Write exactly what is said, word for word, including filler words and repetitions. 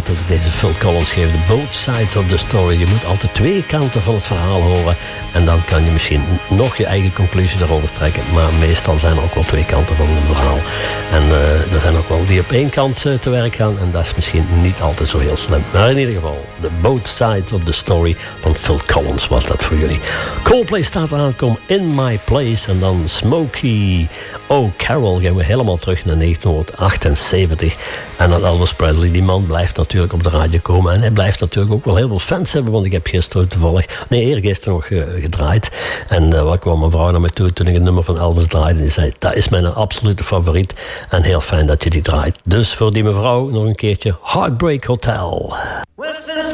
plaat dat deze Phil Collins geeft. Both sides of the story. Je moet altijd twee kanten van het verhaal horen. En dan kan je misschien nog je eigen conclusie erover trekken. Maar meestal zijn er ook wel twee kanten van een verhaal. En uh, er zijn ook wel die op één kant uh, te werk gaan. En dat is misschien niet altijd zo heel slim. Maar in ieder geval, The Both Sides of the Story van Phil Collins was dat voor jullie. Coldplay staat eraan te komen, In My Place. En dan Smokey O'Carroll gaan we helemaal terug naar negentien achtenzeventig. En dan Elvis Presley. Die man blijft natuurlijk op de radio komen. En hij blijft natuurlijk ook wel heel veel fans hebben. Want ik heb gisteren toevallig, nee eergisteren nog uh, gedraaid. En uh, wat kwam mijn vrouw naar me toe toen ik het nummer van Elvis draaide. En die zei, dat is mijn absolute favoriet. En heel fijn dat je die draait. Dus voor die mevrouw nog een keertje Heartbreak Hotel. Well, since